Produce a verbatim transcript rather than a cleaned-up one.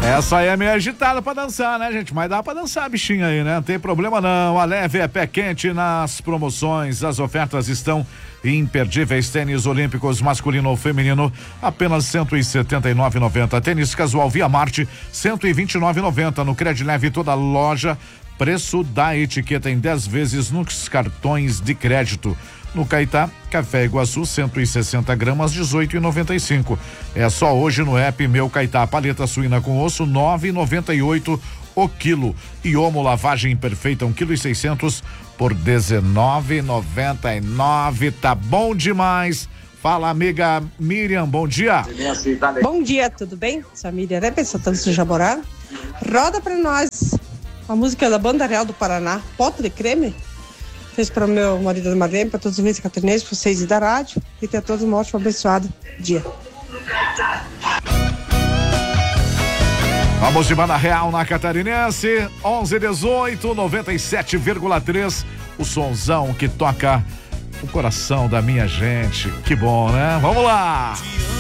Essa aí é meio agitada pra dançar, né, gente? Mas dá pra dançar, bichinha aí, né? Não tem problema não. A Leve é pé quente nas promoções. As ofertas estão imperdíveis. Tênis olímpicos masculino ou feminino, apenas cento e setenta e nove reais e noventa centavos. Tênis casual Via Marte, cento e vinte e nove reais e noventa centavos. No Cred Leve toda loja, preço da etiqueta em dez vezes nos cartões de crédito. No Caetá, café Iguaçu, cento e sessenta gramas, dezoito reais e noventa e cinco centavos. É só hoje no app Meu Caetá. Paleta suína com osso, nove reais e noventa e oito centavos o quilo. E Omo lavagem perfeita, um quilo e seiscentos por dezenove reais e noventa e nove centavos. Tá bom demais. Fala, amiga Miriam, bom dia. Bom dia, tudo bem? Sou a Miriam Repe, Santana do Jaborá. Roda pra nós a música da Banda Real do Paraná, Pote de Creme. Fez para o meu marido da Marlene, para todos os meus catarinenses, para vocês e da rádio. E ter a todos um ótimo, abençoado dia. Vamos de Banda Real na Catarinense, onze dezoito, noventa e sete vírgula três. O sonzão que toca o coração da minha gente. Que bom, né? Vamos lá!